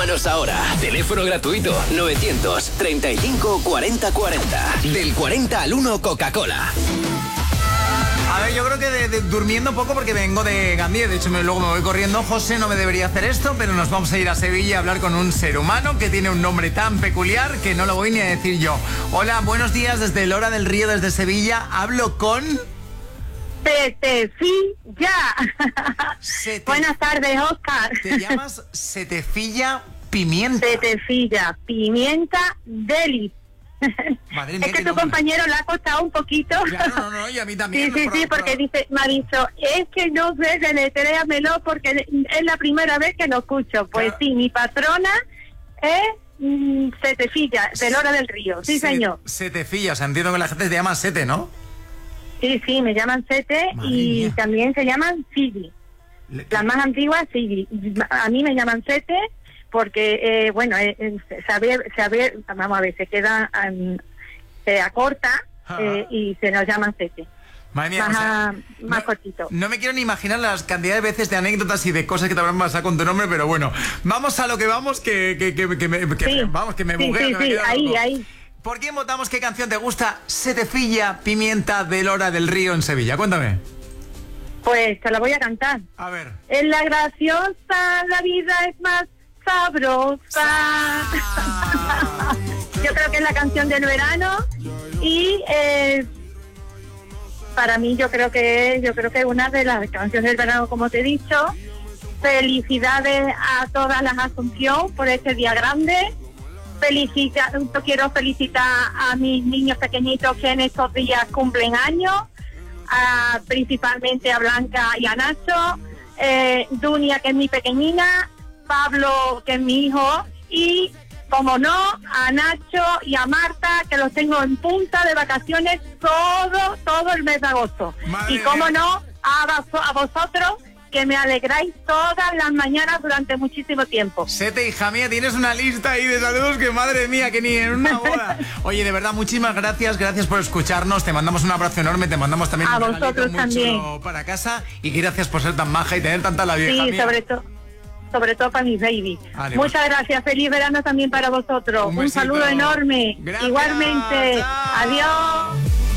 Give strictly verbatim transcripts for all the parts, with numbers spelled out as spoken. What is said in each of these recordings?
Llámanos ahora. Teléfono gratuito novecientos treinta y cinco cuarenta cuarenta. Del cuarenta al uno Coca-Cola. A ver, yo creo que de, de, durmiendo poco porque vengo de Gandía. De hecho, me, luego me voy corriendo. José no me debería hacer esto, pero nos vamos a ir a Sevilla a hablar con un ser humano que tiene un nombre tan peculiar que no lo voy ni a decir yo. Hola, buenos días desde Lora del Río, desde Sevilla. Hablo con... Setefilla. Sete... Buenas tardes, Oscar. Te llamas Setefilla Pimienta. Setefilla Pimienta Deli. Madre mía, es que tu nombre. compañero le ha costado un poquito. Claro, no, no, y a mí también. Sí, sí, por, sí, porque por... dice, me ha dicho, es que no sé, deletréamelo porque es la primera vez que lo escucho. Pues claro. Sí, mi patrona es mmm, Setefilla, de Lora del Río. Sí, Se, señor. Setefilla, o sea, entiendo que la gente te llama Sete, ¿no? Sí, sí, me llaman Sete. Madre y mía. También se llaman Sigi. Le... Las más antiguas, Sigi. A mí me llaman Sete. Porque, eh, bueno, eh, eh, saber, saber, vamos a ver, se queda, um, se acorta eh, y se nos llama Sete. Madre mía, más, o sea, más no, cortito. No me quiero ni imaginar las cantidades de veces de anécdotas y de cosas que te habrán pasado con tu nombre, pero bueno, vamos a lo que vamos, que, que, que, que, me, que sí. vamos, que me sí, bugueo, sí, que me sí, quedo ahí, loco. ahí. ¿Por quién votamos? ¿Qué canción te gusta? Setefilla Pimienta de Lora del Río en Sevilla. Cuéntame. Pues te la voy a cantar. A ver. En la graciosa la vida es más sabrosa. Yo creo que es la canción del verano y eh, para mí yo creo que yo creo que es una de las canciones del verano, como te he dicho. Felicidades a todas las Asunción por este día grande. Felicita, quiero felicitar a mis niños pequeñitos que en estos días cumplen años, a, principalmente a Blanca y a Nacho, eh, Dunia, que es mi pequeñina, Pablo, que es mi hijo, y, como no, a Nacho y a Marta, que los tengo en punta de vacaciones todo, todo el mes de agosto. Madre y, como mía. no, a, a vosotros, que me alegráis todas las mañanas durante muchísimo tiempo. Sete, hija mía, tienes una lista ahí de saludos que, madre mía, que ni en una boda. Oye, de verdad, muchísimas gracias, gracias por escucharnos, te mandamos un abrazo enorme, te mandamos también a un vosotros también para casa y gracias por ser tan maja y tener tanta la vieja sí, mía. sobre todo. Sobre todo para mis baby. Vale, muchas pues. gracias. Feliz verano también para vosotros. Un, un saludo enorme. Gracias. Igualmente. Chao. Adiós.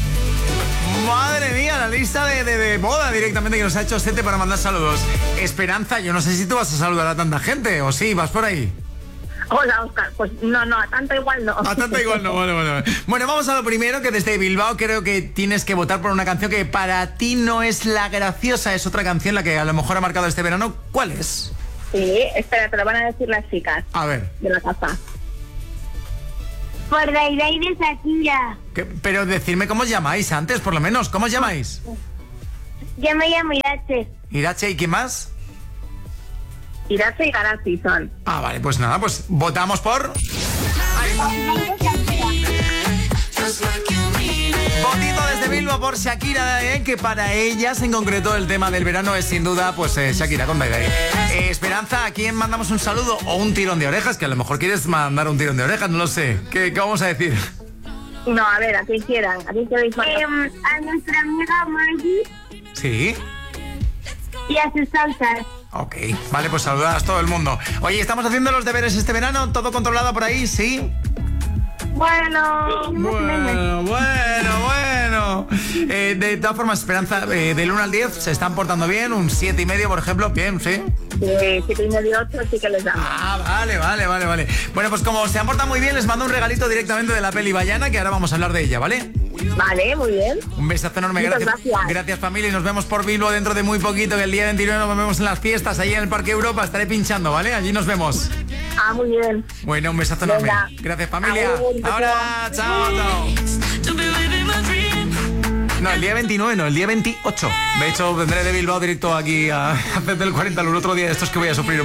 Madre mía, la lista de, de, de boda directamente que nos ha hecho Sete para mandar saludos. Esperanza, yo no sé si tú vas a saludar a tanta gente o sí, vas por ahí. Hola, Oscar. Pues no, no, a tanta igual no. A tanta igual no, vale, vale. Bueno, vamos a lo primero, que desde Bilbao creo que tienes que votar por una canción que para ti no es la graciosa, es otra canción la que a lo mejor ha marcado este verano. ¿Cuál es? Sí, espera, te lo van a decir las chicas. A ver. De la casa. Por Daiday de Shakira. ¿Qué? Pero decirme cómo os llamáis antes, por lo menos. ¿Cómo os llamáis? Yo me llamo Irache. Irache, ¿y qué más? Irache y Garasi son. Ah, vale, pues nada, pues votamos por... Votito desde Bilbao por Shakira, eh, que para ellas en concreto el tema del verano es sin duda pues eh, Shakira con Daiday. Eh, Esperanza, ¿a quién mandamos un saludo o un tirón de orejas? Que a lo mejor quieres mandar un tirón de orejas, no lo sé. ¿Qué, qué vamos a decir? No, a ver, a quien quieran, a quien queréis mandar. Eh, a nuestra amiga Maggie. Sí. Y a sus salsas. Ok, vale, pues saludas a todo el mundo. Oye, ¿estamos haciendo los deberes este verano? ¿Todo controlado por ahí? ¿Sí? Bueno, bueno, bueno, bueno. Eh, de todas formas, Esperanza, eh, del uno al diez se están portando bien, un siete y medio, por ejemplo, bien, ¿sí? Sí, siete y medio, ocho, sí que les damos. Ah, vale, vale, vale, vale. Bueno, pues como se han portado muy bien, les mando un regalito directamente de la peli Bayana, que ahora vamos a hablar de ella, ¿vale? Vale, muy bien. Un besazo enorme, gracias, gracias. Gracias, familia, y nos vemos por Bilbao dentro de muy poquito, que el día veintinueve nos vemos en las fiestas, allí en el Parque Europa, estaré pinchando, ¿vale? Allí nos vemos. Ah, muy bien. Bueno, un besazo enorme. Venga. Gracias, familia. Agur, ahora, chao, chao. No, el día veintinueve, no, el día veintiocho. De hecho, vendré de Bilbao directo aquí a hacer del cuarenta al otro día de estos que voy a sufrir.